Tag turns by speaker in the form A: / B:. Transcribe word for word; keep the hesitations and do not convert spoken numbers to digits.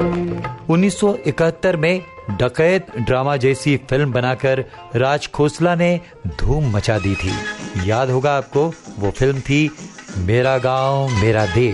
A: उन्नीस सौ इकहत्तर में डकैत ड्रामा जैसी फिल्म बनाकर राज खोसला ने धूम मचा दी थी। याद होगा आपको, वो फिल्म थी मेरा गांव मेरा देश।